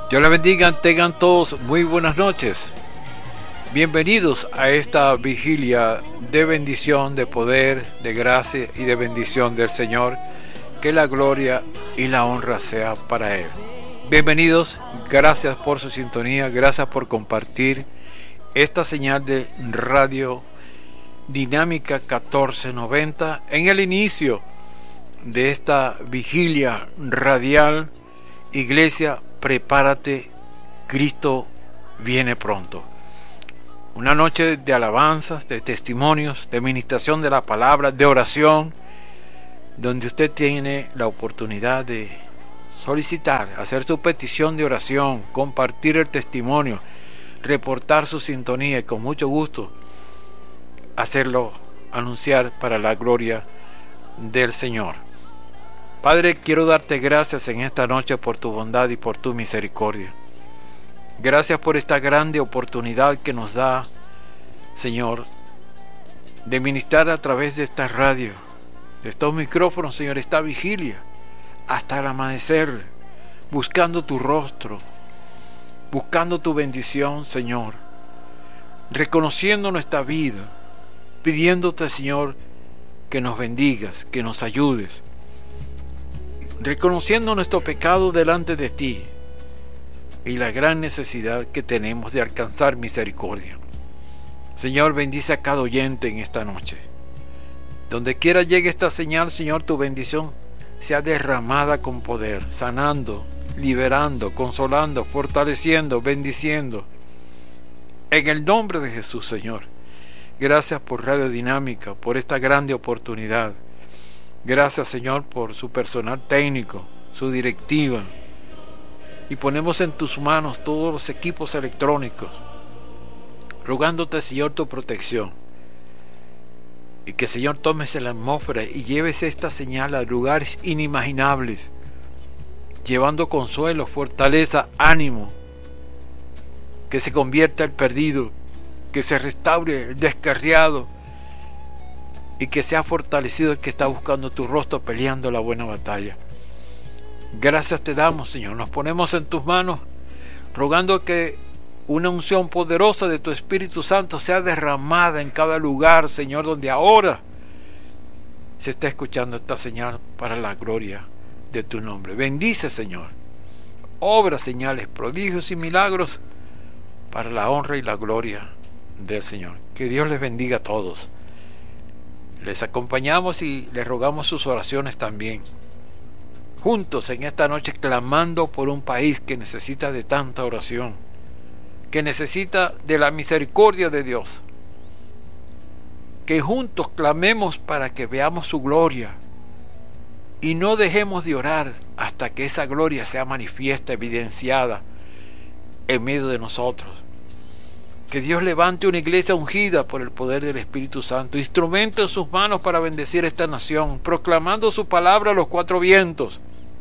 Dios les bendiga, tengan todos muy buenas noches. Bienvenidos a esta vigilia de bendición, de poder, de gracia y de bendición del Señor. Que la gloria y la honra sea para Él. Bienvenidos, gracias por su sintonía, gracias por compartir esta señal de Radio Dinámica 1490 en el inicio de esta vigilia radial. Iglesia, prepárate, Cristo viene pronto. Una noche de alabanzas, de testimonios, de ministración de la palabra, de oración, donde usted tiene la oportunidad de solicitar, hacer su petición de oración, compartir el testimonio, reportar su sintonía y con mucho gusto hacerlo anunciar para la gloria del Señor. Padre, quiero darte gracias en esta noche por tu bondad y por tu misericordia. Gracias por esta grande oportunidad que nos da, Señor, de ministrar a través de esta radio, de estos micrófonos, Señor, esta vigilia, hasta el amanecer, buscando tu rostro, buscando tu bendición, Señor, reconociendo nuestra vida, pidiéndote, Señor, que nos bendigas, que nos ayudes, reconociendo nuestro pecado delante de ti y la gran necesidad que tenemos de alcanzar misericordia. Señor, bendice a cada oyente en esta noche. Donde quiera llegue esta señal, Señor, tu bendición sea derramada con poder, sanando, liberando, consolando, fortaleciendo, bendiciendo. En el nombre de Jesús, Señor. Gracias por Radio Dinámica, por esta grande oportunidad. Gracias, Señor, por su personal técnico, su directiva. Y ponemos en tus manos todos los equipos electrónicos, rogándote, Señor, tu protección. Y que, Señor, tomes la atmósfera y lleves esta señal a lugares inimaginables, llevando consuelo, fortaleza, ánimo. Que se convierta el perdido, que se restaure el descarriado, y que sea fortalecido el que está buscando tu rostro, peleando la buena batalla. Gracias te damos, Señor. Nos ponemos en tus manos, rogando que una unción poderosa de tu Espíritu Santo sea derramada en cada lugar, Señor, donde ahora se está escuchando esta señal para la gloria de tu nombre. Bendice, Señor. Obra, señales, prodigios y milagros para la honra y la gloria del Señor. Que Dios les bendiga a todos. Les acompañamos y les rogamos sus oraciones también. Juntos en esta noche clamando por un país que necesita de tanta oración, que necesita de la misericordia de Dios. Que juntos clamemos para que veamos su gloria y no dejemos de orar hasta que esa gloria sea manifiesta, evidenciada en medio de nosotros. Que Dios levante una iglesia ungida por el poder del Espíritu Santo, instrumento en sus manos para bendecir esta nación, proclamando su palabra a los cuatro vientos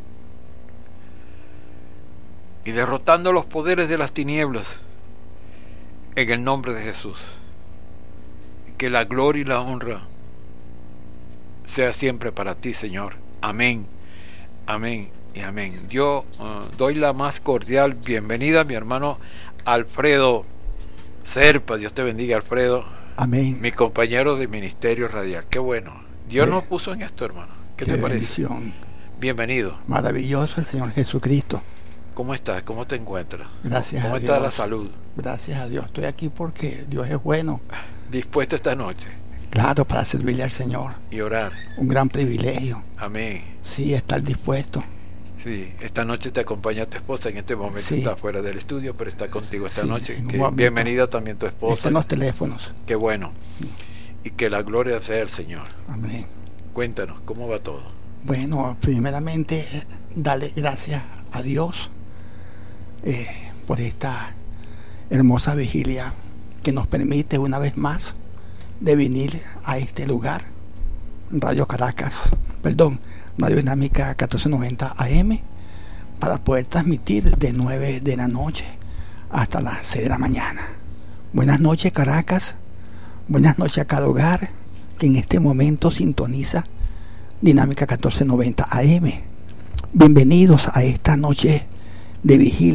y derrotando los poderes de las tinieblas en el nombre de Jesús. Que la gloria y la honra sea siempre para ti, Señor. Amén, amén y amén. Yo doy la más cordial bienvenida a mi hermano Alfredo Serpa. Dios te bendiga, Alfredo. Amén. Mi compañero de ministerio radial. Qué bueno. Dios nos puso en esto, hermano. ¿Qué te parece? Bendición. Bienvenido. Maravilloso el Señor Jesucristo. ¿Cómo estás? ¿Cómo te encuentras? Gracias a Dios. ¿Cómo está la salud? Gracias a Dios. Estoy aquí porque Dios es bueno. ¿Dispuesto esta noche? Claro, para servirle al Señor. Y orar. Un gran privilegio. Amén. Sí, estar dispuesto. Sí, esta noche te acompaña tu esposa. En este momento está fuera del estudio, pero está contigo esta noche. Bienvenida también tu esposa. Están los teléfonos. Qué bueno. Y que la gloria sea el Señor. Amén. Cuéntanos, ¿cómo va todo? Bueno, primeramente, darle gracias a Dios por esta hermosa vigilia que nos permite una vez más de venir a este lugar, Radio Dinámica 1490 AM, para poder transmitir de 9 de la noche hasta las 6 de la mañana. Buenas noches, Caracas. Buenas noches a cada hogar que en este momento sintoniza Dinámica 1490 AM. Bienvenidos a esta noche de vigilia,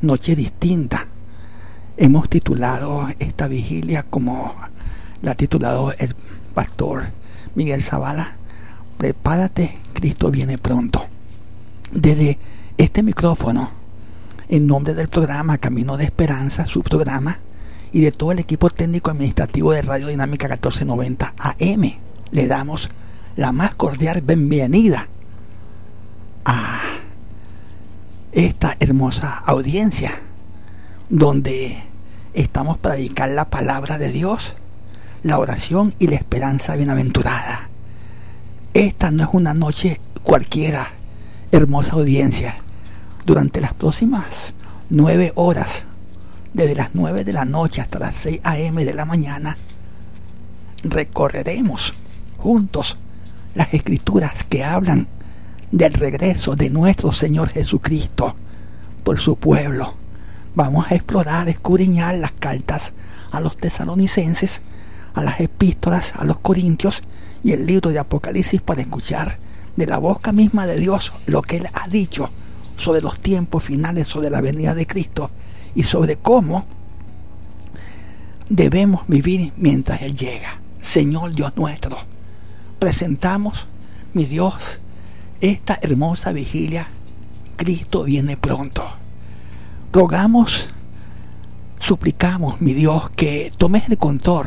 noche distinta. Hemos titulado esta vigilia como la ha titulado el pastor Miguel Zavala: prepárate, Cristo viene pronto. Desde este micrófono, en nombre del programa Camino de Esperanza, su programa, y de todo el equipo técnico administrativo de Radio Dinámica 1490 AM, le damos la más cordial bienvenida a esta hermosa audiencia donde estamos para dedicar la palabra de Dios, la oración y la esperanza bienaventurada. Esta no es una noche cualquiera, hermosa audiencia. Durante las próximas 9 horas, desde las 9 de la noche hasta las 6 a.m. de la mañana, recorreremos juntos las escrituras que hablan del regreso de nuestro Señor Jesucristo por su pueblo. Vamos a explorar, escudriñar las cartas a los tesalonicenses, a las epístolas a los corintios y el libro de Apocalipsis, para escuchar de la boca misma de Dios lo que Él ha dicho sobre los tiempos finales, sobre la venida de Cristo y sobre cómo debemos vivir mientras Él llega. Señor Dios nuestro, presentamos, mi Dios, esta hermosa vigilia. Cristo viene pronto. Rogamos, suplicamos, mi Dios, que tomes el control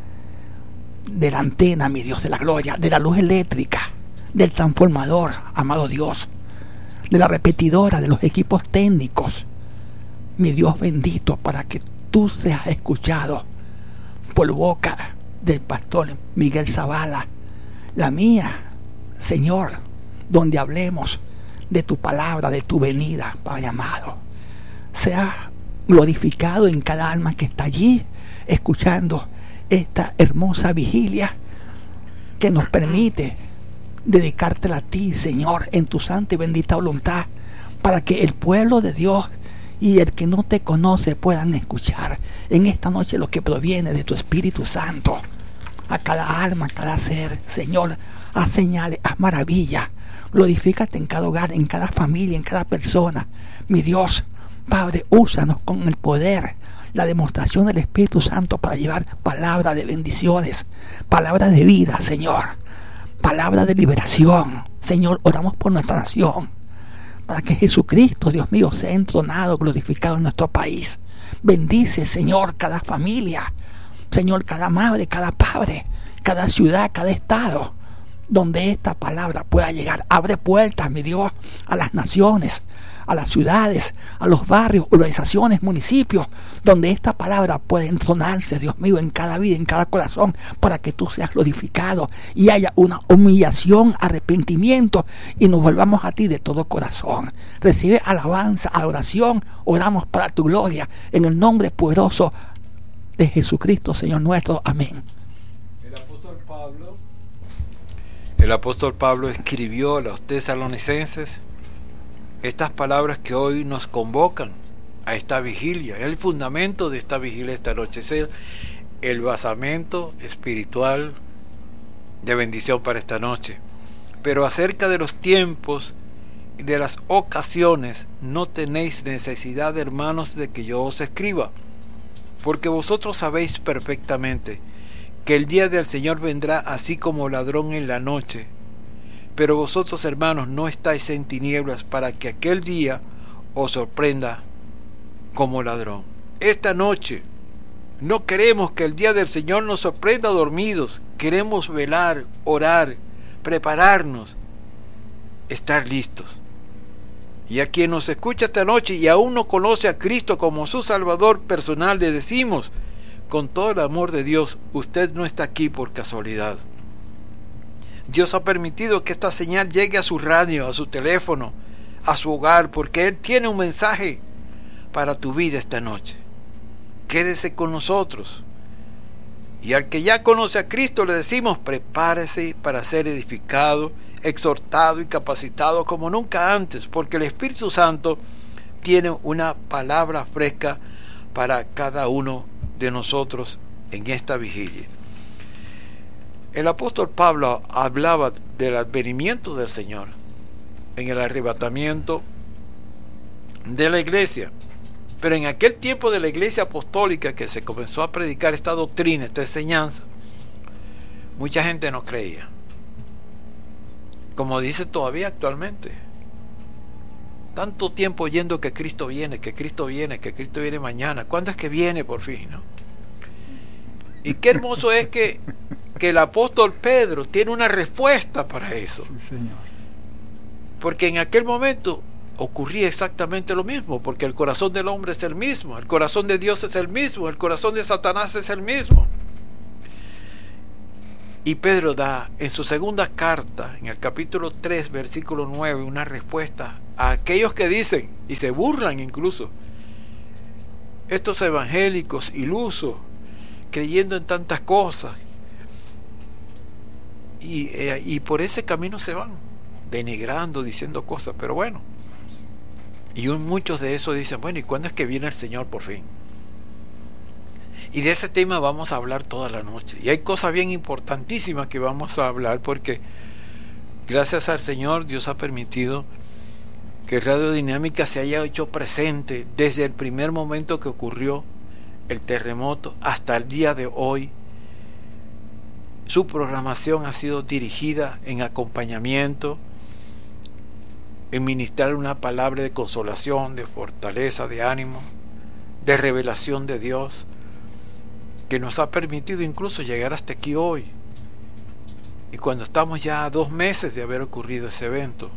de la antena, mi Dios, de la gloria, de la luz eléctrica, del transformador, amado Dios, de la repetidora, de los equipos técnicos, mi Dios bendito, para que tú seas escuchado por boca del pastor Miguel Zavala, la mía, Señor, donde hablemos de tu palabra, de tu venida, Padre amado. Sea glorificado en cada alma que está allí escuchando esta hermosa vigilia que nos permite dedicártela a ti, Señor, en tu santa y bendita voluntad, para que el pueblo de Dios y el que no te conoce puedan escuchar en esta noche lo que proviene de tu Espíritu Santo. A cada alma, a cada ser, Señor, haz señales, haz maravillas. Glorifícate en cada hogar, en cada familia, en cada persona. Mi Dios, Padre, úsanos con el poder, la demostración del Espíritu Santo para llevar palabra de bendiciones, palabra de vida, Señor, palabra de liberación. Señor, oramos por nuestra nación, para que Jesucristo, Dios mío, sea entronado, glorificado en nuestro país. Bendice, Señor, cada familia, Señor, cada madre, cada padre, cada ciudad, cada estado, donde esta palabra pueda llegar. Abre puertas, mi Dios, a las naciones, a las ciudades, a los barrios, urbanizaciones, municipios, donde esta palabra puede entronarse, Dios mío, en cada vida, en cada corazón, para que tú seas glorificado y haya una humillación, arrepentimiento, y nos volvamos a ti de todo corazón. Recibe alabanza, adoración, oramos para tu gloria, en el nombre poderoso de Jesucristo, Señor nuestro. Amén. El apóstol Pablo escribió a los tesalonicenses estas palabras que hoy nos convocan a esta vigilia. El fundamento de esta vigilia esta noche es el basamento espiritual de bendición para esta noche. Pero acerca de los tiempos y de las ocasiones no tenéis necesidad, hermanos, de que yo os escriba, porque vosotros sabéis perfectamente que el día del Señor vendrá así como ladrón en la noche. Pero vosotros, hermanos, no estáis en tinieblas, para que aquel día os sorprenda como ladrón. Esta noche no queremos que el día del Señor nos sorprenda dormidos. Queremos velar, orar, prepararnos, estar listos. Y a quien nos escucha esta noche y aún no conoce a Cristo como su Salvador personal, le decimos con todo el amor de Dios: usted no está aquí por casualidad. Dios ha permitido que esta señal llegue a su radio, a su teléfono, a su hogar, porque Él tiene un mensaje para tu vida esta noche. Quédese con nosotros. Y al que ya conoce a Cristo le decimos: prepárese para ser edificado, exhortado y capacitado como nunca antes, porque el Espíritu Santo tiene una palabra fresca para cada uno de nosotros en esta vigilia. El apóstol Pablo hablaba del advenimiento del Señor en el arrebatamiento de la iglesia. Pero en aquel tiempo de la iglesia apostólica, que se comenzó a predicar esta doctrina, esta enseñanza, mucha gente no creía. Como dice todavía actualmente. Tanto tiempo oyendo que Cristo viene, que Cristo viene, que Cristo viene mañana. ¿Cuándo es que viene por fin, no? Y qué hermoso es que el apóstol Pedro tiene una respuesta para eso. Sí, Señor. Porque en aquel momento ocurría exactamente lo mismo, porque el corazón del hombre es el mismo, el corazón de Dios es el mismo, el corazón de Satanás es el mismo. Y Pedro da en su segunda carta, en el capítulo 3, versículo 9, una respuesta a aquellos que dicen, y se burlan incluso, estos evangélicos ilusos, creyendo en tantas cosas, y por ese camino se van, denigrando, diciendo cosas, pero bueno. Y muchos de esos dicen, bueno, ¿y cuándo es que viene el Señor por fin? Y de ese tema vamos a hablar toda la noche. Y hay cosas bien importantísimas que vamos a hablar, porque gracias al Señor Dios ha permitido que Radio Dinámica se haya hecho presente desde el primer momento que ocurrió el terremoto hasta el día de hoy. Su programación ha sido dirigida en acompañamiento, en ministrar una palabra de consolación, de fortaleza, de ánimo, de revelación de Dios, que nos ha permitido incluso llegar hasta aquí hoy. Y cuando estamos ya a 2 meses de haber ocurrido ese evento,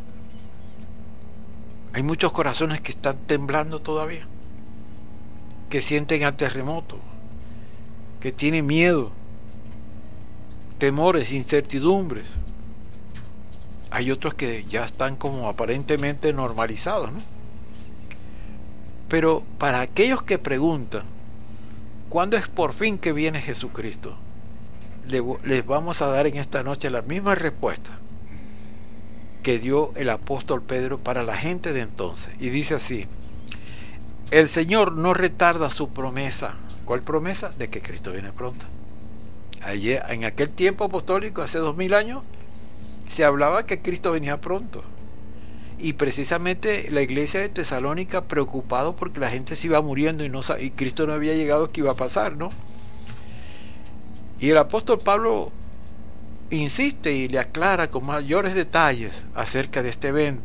hay muchos corazones que están temblando todavía, que sienten al terremoto, que tienen miedo, temores, incertidumbres. Hay otros que ya están como aparentemente normalizados, ¿no? Pero para aquellos que preguntan, ¿cuándo es por fin que viene Jesucristo? Les vamos a dar en esta noche la misma respuesta que dio el apóstol Pedro para la gente de entonces. Y dice así: el Señor no retarda su promesa. ¿Cuál promesa? De que Cristo viene pronto. Ayer, en aquel tiempo apostólico, hace 2000 años, se hablaba que Cristo venía pronto. Y precisamente la iglesia de Tesalónica, preocupado porque la gente se iba muriendo y Cristo no había llegado, ¿qué iba a pasar, no? Y el apóstol Pablo insiste y le aclara con mayores detalles acerca de este evento.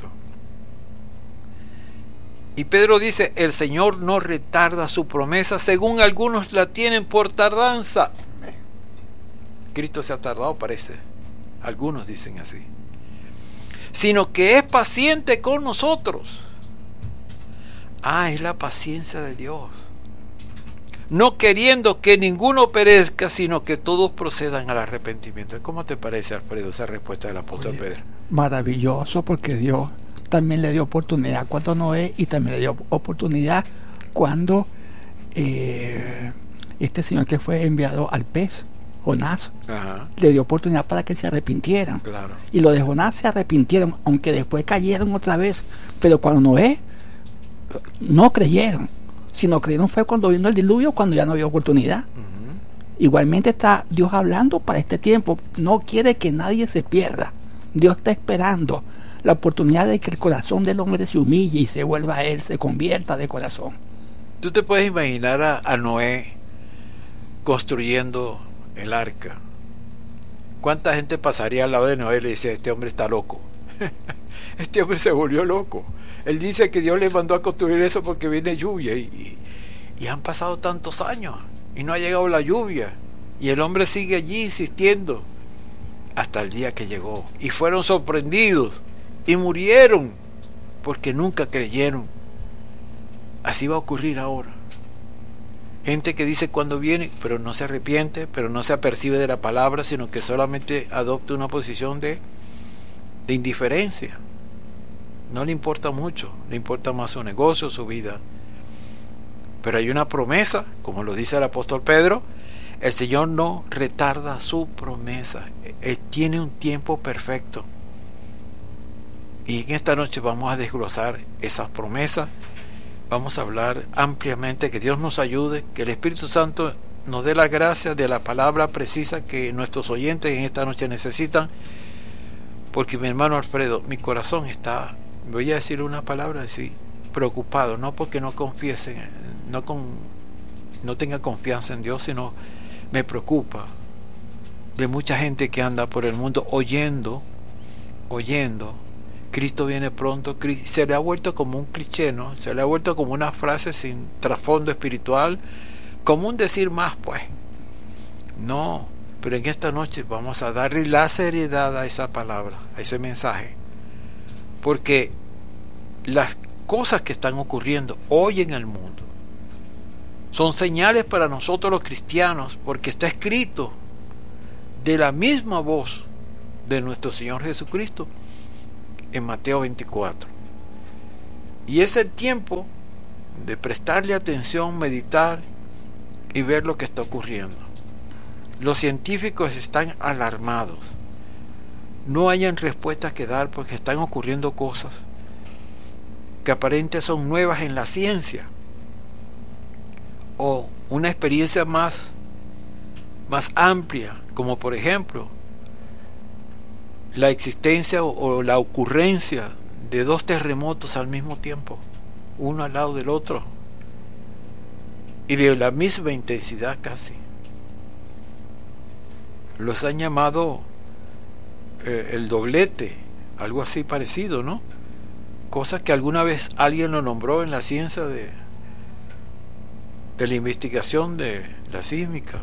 Y Pedro dice: el Señor no retarda su promesa, según algunos la tienen por tardanza. Cristo se ha tardado, parece. Algunos dicen así. Sino que es paciente con nosotros. Es la paciencia de Dios. No queriendo que ninguno perezca, sino que todos procedan al arrepentimiento. ¿Cómo te parece, Alfredo, esa respuesta del apóstol Pedro? Maravilloso, porque Dios también le dio oportunidad cuando Noé, y también le dio oportunidad cuando este señor que fue enviado al pez, Jonás, le dio oportunidad para que se arrepintieran. Claro. Y los de Jonás se arrepintieron, aunque después cayeron otra vez. Pero cuando Noé, no creyeron, sino creyeron fue cuando vino el diluvio, cuando ya no había oportunidad. Igualmente está Dios hablando para este tiempo. No quiere que nadie se pierda. Dios está esperando la oportunidad de que el corazón del hombre se humille y se vuelva a Él, se convierta de corazón. Tú te puedes imaginar a Noé construyendo el arca. ¿Cuánta gente pasaría al lado de Noé y le dice: este hombre está loco? Este hombre se volvió loco. Él dice que Dios le mandó a construir eso porque viene lluvia, y han pasado tantos años y no ha llegado la lluvia, y el hombre sigue allí insistiendo hasta el día que llegó, y fueron sorprendidos y murieron porque nunca creyeron. Así va a ocurrir ahora. Gente que dice cuando viene, pero no se arrepiente, pero no se apercibe de la palabra, sino que solamente adopta una posición de indiferencia. No le importa mucho, le importa más su negocio, su vida. Pero hay una promesa, como lo dice el apóstol Pedro: el Señor no retarda su promesa. Él tiene un tiempo perfecto. Y en esta noche vamos a desglosar esas promesas. Vamos a hablar ampliamente, que Dios nos ayude, que el Espíritu Santo nos dé la gracia de la palabra precisa que nuestros oyentes en esta noche necesitan. Porque mi hermano Alfredo, mi corazón está, voy a decir una palabra así, preocupado, no porque no confiese no tenga confianza en Dios, sino me preocupa de mucha gente que anda por el mundo oyendo, Cristo viene pronto. Se le ha vuelto como un cliché, ¿no? Se le ha vuelto como una frase sin trasfondo espiritual, como un decir más, pues. No, pero en esta noche vamos a darle la seriedad a esa palabra, a ese mensaje, porque las cosas que están ocurriendo hoy en el mundo son señales para nosotros los cristianos, porque está escrito de la misma voz de nuestro Señor Jesucristo en Mateo 24. Y es el tiempo de prestarle atención, meditar y ver lo que está ocurriendo. Los científicos están alarmados. No hayan respuestas que dar porque están ocurriendo cosas que aparentemente son nuevas en la ciencia, o una experiencia más amplia, como por ejemplo la existencia o la ocurrencia de 2 terremotos al mismo tiempo, uno al lado del otro, y de la misma intensidad casi. Los han llamado el doblete, algo así parecido, ¿no? Cosas que alguna vez alguien lo nombró en la ciencia de la investigación de la sísmica,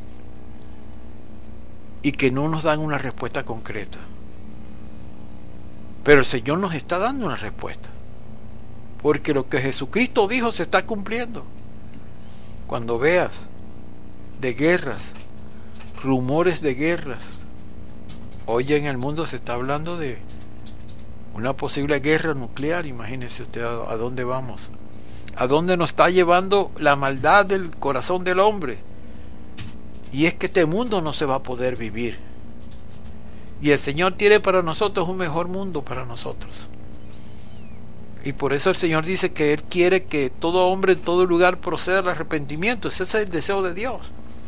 y que no nos dan una respuesta concreta. Pero el Señor nos está dando una respuesta, porque lo que Jesucristo dijo se está cumpliendo. Cuando veas de guerras, rumores de guerras, hoy en el mundo se está hablando de una posible guerra nuclear. Imagínese usted a dónde vamos, a dónde nos está llevando la maldad del corazón del hombre. Y es que este mundo no se va a poder vivir, y el Señor tiene para nosotros un mejor mundo para nosotros. Y por eso el Señor dice que Él quiere que todo hombre en todo lugar proceda al arrepentimiento. Ese es el deseo de Dios.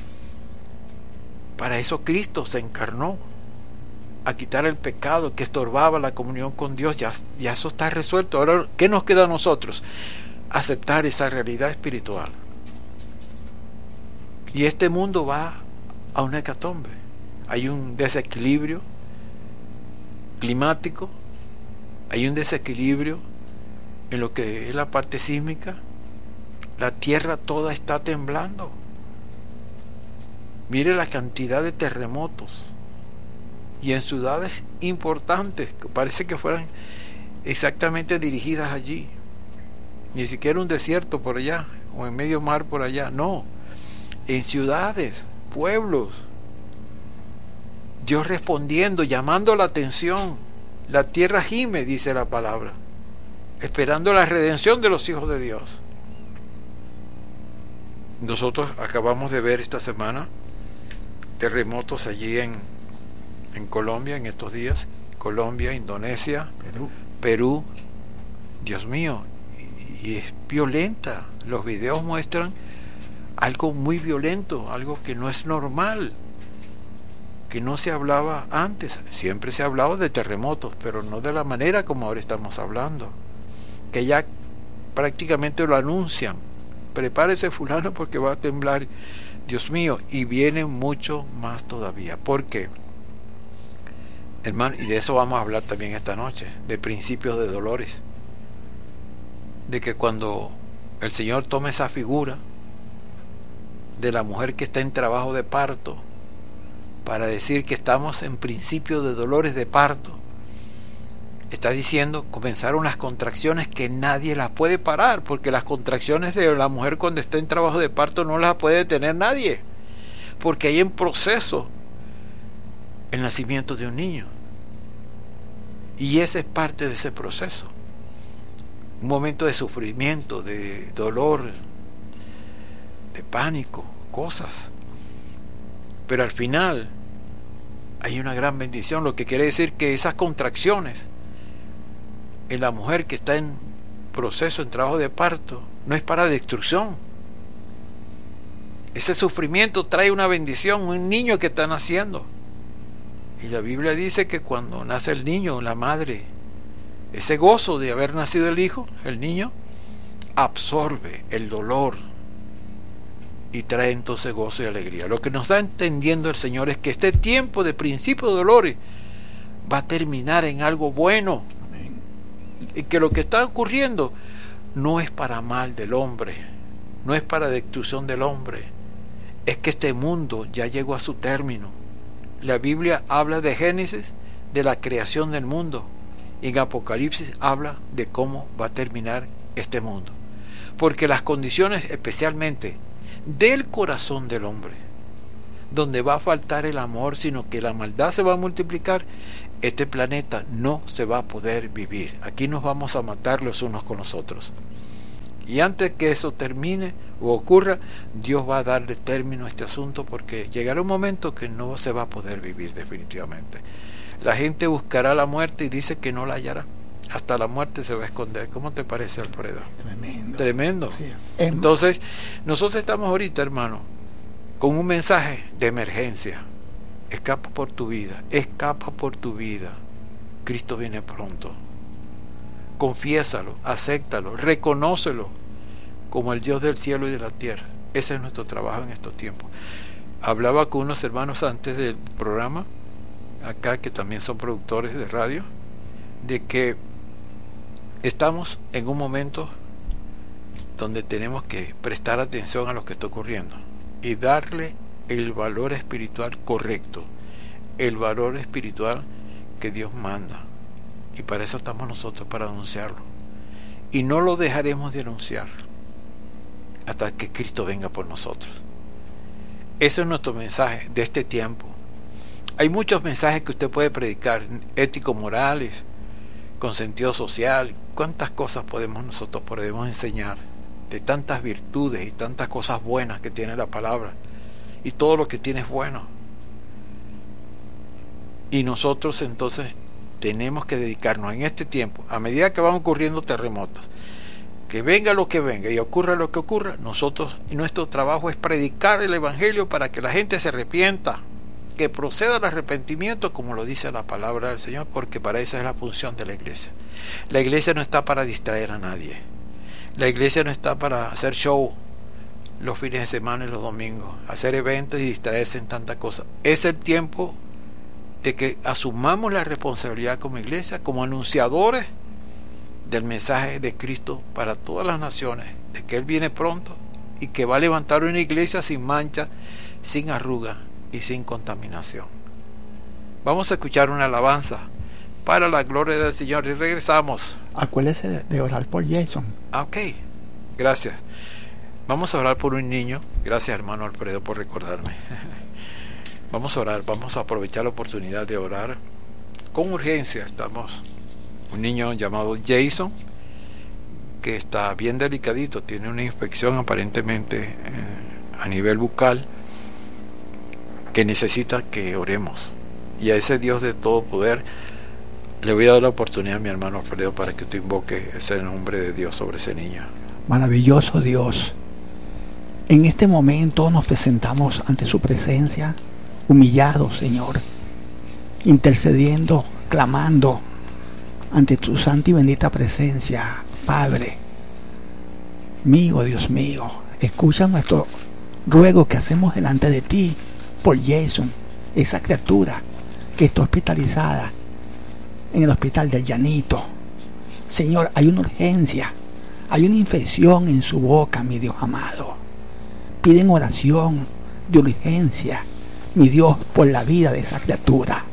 Para eso Cristo se encarnó, a quitar el pecado que estorbaba la comunión con Dios. Ya eso está resuelto. Ahora, ¿qué nos queda a nosotros? Aceptar esa realidad espiritual. Y este mundo va a una hecatombe. Hay un desequilibrio climático, hay un desequilibrio en lo que es la parte sísmica. La tierra toda está temblando. Mire la cantidad de terremotos, y en ciudades importantes que parece que fueran exactamente dirigidas allí. Ni siquiera un desierto por allá, o en medio mar por allá, no, en ciudades, pueblos. Dios respondiendo, llamando la atención. La tierra gime, dice la palabra, esperando la redención de los hijos de Dios. Nosotros acabamos de ver esta semana terremotos allí en Colombia, en estos días. Colombia, Indonesia, Perú. Dios mío, y es violenta. Los videos muestran algo muy violento, algo que no es normal, que no se hablaba antes. Siempre se ha hablado de terremotos, pero no de la manera como ahora estamos hablando, que ya prácticamente lo anuncian. Prepárese fulano porque va a temblar. Dios mío, y viene mucho más todavía. ¿Por qué? Hermano, y de eso vamos a hablar también esta noche, de principios de dolores, de que cuando el Señor toma esa figura de la mujer que está en trabajo de parto, para decir que estamos en principio de dolores de parto, está diciendo, comenzaron las contracciones que nadie las puede parar, porque las contracciones de la mujer cuando está en trabajo de parto no las puede detener nadie, porque hay en proceso el nacimiento de un niño, y ese es parte de ese proceso, un momento de sufrimiento, de dolor, de pánico, cosas, pero al final hay una gran bendición, lo que quiere decir que esas contracciones en la mujer que está en proceso, en trabajo de parto, no es para destrucción. Ese sufrimiento trae una bendición, un niño que está naciendo. Y la Biblia dice que cuando nace el niño, la madre, ese gozo de haber nacido el hijo, el niño, absorbe el dolor y trae entonces gozo y alegría. Lo que nos da entendiendo el Señor es que este tiempo de principio de dolores va a terminar en algo bueno. Amén. Y que lo que está ocurriendo no es para mal del hombre, no es para destrucción del hombre, es que este mundo ya llegó a su término. La Biblia habla de Génesis, de la creación del mundo, y en Apocalipsis habla de cómo va a terminar este mundo, porque las condiciones especialmente del corazón del hombre, donde va a faltar el amor, sino que la maldad se va a multiplicar, este planeta no se va a poder vivir. Aquí nos vamos a matar los unos con los otros. Y antes que eso termine o ocurra, Dios va a darle término a este asunto, porque llegará un momento que no se va a poder vivir definitivamente. La gente buscará la muerte y dice que no la hallará. Hasta la muerte se va a esconder. ¿Cómo te parece, Alfredo? Tremendo. Tremendo. Sí. Entonces, nosotros estamos ahorita, hermano, con un mensaje de emergencia. Escapa por tu vida, escapa por tu vida. Cristo viene pronto. Confiésalo, acéptalo, reconócelo como el Dios del cielo y de la tierra. Ese es nuestro trabajo en estos tiempos. Hablaba con unos hermanos antes del programa, acá que también son productores de radio, de que estamos en un momento donde tenemos que prestar atención a lo que está ocurriendo y darle el valor espiritual correcto, el valor espiritual que Dios manda, y para eso estamos nosotros, para anunciarlo, y no lo dejaremos de anunciar hasta que Cristo venga por nosotros. Ese es nuestro mensaje de este tiempo. Hay muchos mensajes que usted puede predicar, éticos, morales, con sentido social. ¿Cuántas cosas podemos enseñar? De tantas virtudes y tantas cosas buenas que tiene la palabra, y todo lo que tiene es bueno. Y nosotros entonces tenemos que dedicarnos en este tiempo, a medida que van ocurriendo terremotos, que venga lo que venga y ocurra lo que ocurra, nosotros, y nuestro trabajo es predicar el evangelio para que la gente se arrepienta, que proceda al arrepentimiento, como lo dice la palabra del Señor, porque para esa es la función de la iglesia. La iglesia no está para distraer a nadie. La iglesia no está para hacer show los fines de semana y los domingos, hacer eventos y distraerse en tantas cosas. Es el tiempo de que asumamos la responsabilidad como iglesia, como anunciadores del mensaje de Cristo para todas las naciones, de que Él viene pronto y que va a levantar una iglesia sin mancha, sin arruga y sin contaminación. Vamos a escuchar una alabanza para la gloria del Señor y regresamos. Acuérdese de orar por Jason. Ok, gracias. Vamos a orar por un niño. Gracias, hermano Alfredo, por recordarme. Vamos a orar, vamos a aprovechar la oportunidad de orar con urgencia. Estamos un niño llamado Jason, que está bien delicadito, tiene una infección aparentemente a nivel bucal, que necesita que oremos. Y a ese Dios de todo poder le voy a dar la oportunidad a mi hermano Alfredo para que usted invoque ese nombre de Dios sobre ese niño. Maravilloso Dios, en este momento nos presentamos ante su presencia, humillados, Señor, intercediendo, clamando ante tu santa y bendita presencia. Padre mío, Dios mío, escucha nuestro ruego que hacemos delante de ti por Jason, esa criatura que está hospitalizada en el hospital del Llanito. Señor, hay una urgencia, hay una infección en su boca, mi Dios amado. Piden oración de urgencia, mi Dios, por la vida de esa criatura.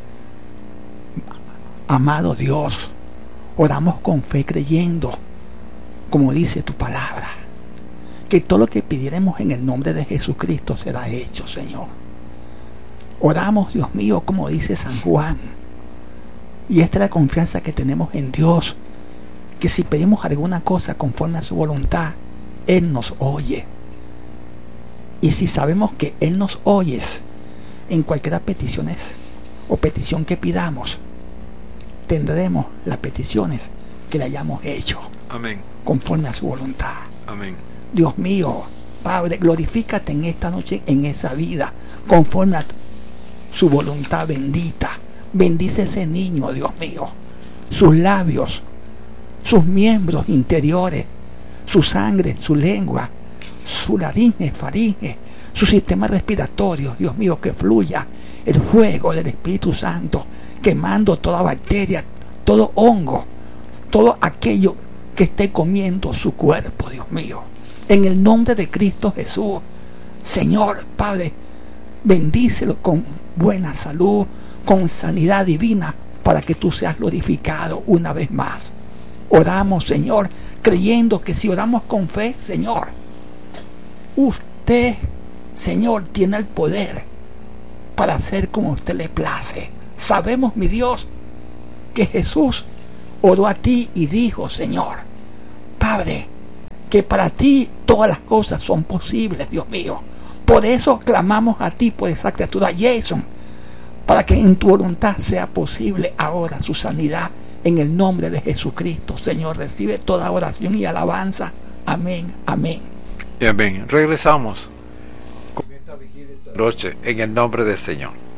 Amado Dios, oramos con fe, creyendo, como dice tu palabra, que todo lo que pidiéramos en el nombre de Jesucristo será hecho, Señor. Oramos, Dios mío, como dice San Juan, y esta es la confianza que tenemos en Dios, que si pedimos alguna cosa conforme a su voluntad, Él nos oye. Y si sabemos que Él nos oye en cualquiera petición que pidamos, tendremos las peticiones que le hayamos hecho. Amén. Conforme a su voluntad. Amén. Dios mío, Padre, glorifícate en esta noche, en esa vida, conforme a su voluntad bendita. Bendice ese niño, Dios mío, sus labios, sus miembros interiores, su sangre, su lengua, su laringe, faringe, su sistema respiratorio. Dios mío, que fluya el fuego del Espíritu Santo, quemando toda bacteria, todo hongo, todo aquello que esté comiendo su cuerpo, Dios mío. En el nombre de Cristo Jesús, Señor, Padre, bendícelo con buena salud, con sanidad divina, para que tú seas glorificado una vez más. Oramos, Señor, creyendo que si oramos con fe, Señor, usted, Señor, tiene el poder para hacer como a usted le place. Sabemos, mi Dios, que Jesús oró a ti y dijo, Señor, Padre, que para ti todas las cosas son posibles, Dios mío. Por eso clamamos a ti, por esa criatura Jason, para que en tu voluntad sea posible ahora su sanidad, en el nombre de Jesucristo. Señor, recibe toda oración y alabanza. Amén, amén. Y amén. Regresamos con esta vigilia esta noche en el nombre del Señor.